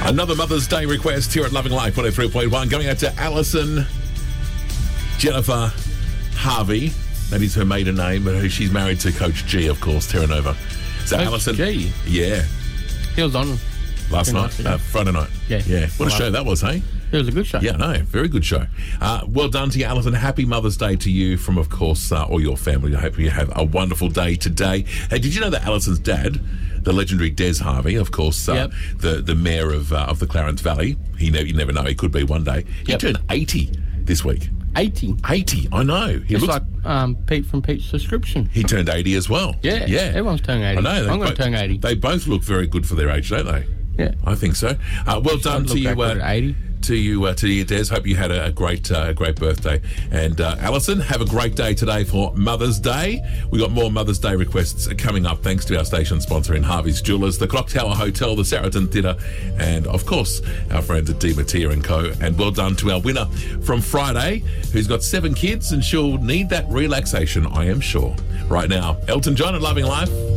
Another Mother's Day request here at Loving Life 103.1 going out to Alison Jennifer Harvey. That is her maiden name, but she's married to Coach G, of course, Terranova. So Coach Alison, G? Yeah. He was on Last night? Friday night. Yeah. What a show that was, hey? It was a good show. Yeah, no, very good show. Well done to you, Alison. Happy Mother's Day to you from, of course, all your family. I hope you have a wonderful day today. Hey, did you know that Alison's dad, the legendary Des Harvey, of course, the mayor of the Clarence Valley, you never know, he could be one day. He turned 80 this week. 80? 80, I know. It's like Pete from Pete's Subscription. He turned 80 as well. Yeah. Everyone's turning 80. I know. I'm going to turn 80. They both look very good for their age, don't they? Yeah. I think so. Well done to you. At 80. To you, Des. Hope you had a great birthday. And Alison, have a great day today for Mother's Day. We got more Mother's Day requests coming up thanks to our station sponsor in Harvey's Jewellers, the Clock Tower Hotel, the Saracen Theatre, and of course our friends at Di Mattia & Co. And well done to our winner from Friday, who's got 7 kids, and she'll need that relaxation, I am sure. Right now, Elton John at Loving Life.